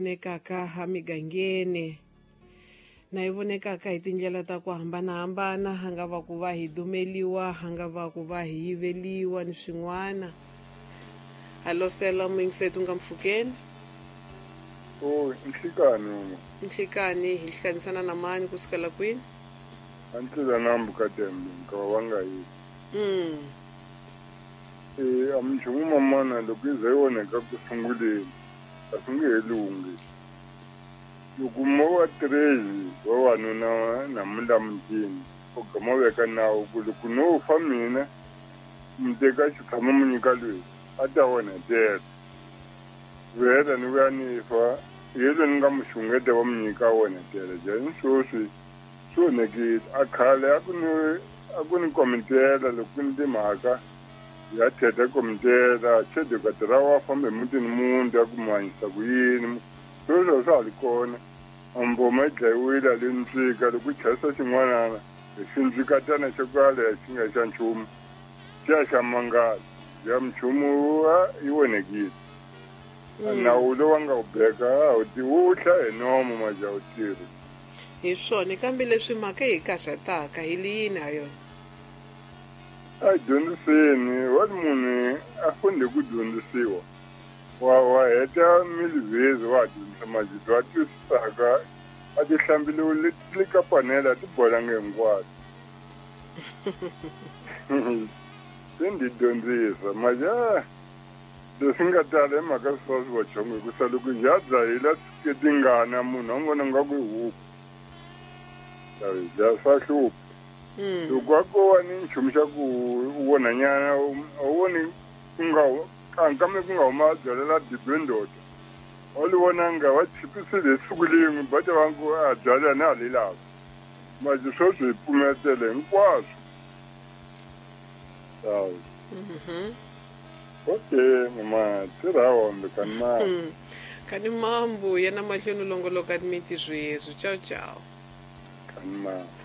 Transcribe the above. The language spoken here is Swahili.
Vonekaka ha migangeni na yi vonekaka hi tindlela ta ku hambanahambana, ha nga va ku va hi dumeliwa, ha nga va ku va hi yiveliwa ni swin'wana. Hallo Sela Moyingiseti u nga mpfhukeni? Nhlikani mama. Nhlikani, hi hlanganisana na mani kusukela kwini? A ni tlhela nambu ka Dembe nkava wa nga yi. A minchumu mamana loko yi za yi onheka ku sunguleni a swi nge he lungi. Loko mo wa tirezi vavanuna namuntlha mutini u gama veka nawu ku loko no fa mina mi teka xikhama mi nyika loyi a ta onhetela. Vheta ni vuya ni fa hi lo ni nga mi xungeta va mi nyika onhetela njhani swoswi swi onhekile. A khale a ku ni komitela loko ni timhaka ya theta komitela chedekati ra wa famba emutini munti ya ku mi hanyisa ku yini sweswo swa ha ri kona. Amboma yi dlayiwile le Ntsika loko u chayisa xin'wanana hi xindzikatana xo kwala xi nga xa nchumu xi ya xa mangala ya minchumu yi onhekile. Nawu lowu nga wu beka wu hla hi nomo majaha u tirhi. Hi swona kambe leswi mhaka hi kaxataka hi liyini ha yona? A dyondziseni wati munhu a fanele ku dyondzisiwa wa heta milivhezi wa dyondzisa majidi wa twisisaka a ti hlambile le ka panela a ti bolanga hinkwato. Se ndi dyondzisa majaha leswi nga tala hi mhaka swa swi vachongo hikusa loko hi ya dzahile tshike tingana munhu a n'wi vona nga ku i huku swa hlupha. Loko a ko va ni nchumu xa ku u vonanyana a wu voni ku nga kambe ku nga huma byalela dibeni ndoto a li vonanga va chipisile hi siku rin'we bata va ngo a byala na hali lava maji sweswi hi pfumetele hinkwaswo. Okay mama tirha hombe kani mambu. Kani mambu yana mahlweni longoloka miti sweswi. Ciao ciao. Kani mambu.